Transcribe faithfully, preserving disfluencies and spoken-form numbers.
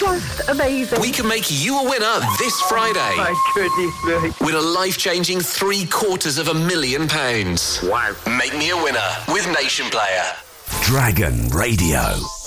just amazing. We can make you a winner this Friday. Oh, my goodness me. With a life-changing three quarters of a million pounds. Wow. Make me a winner with Nation Player. Dragon Radio.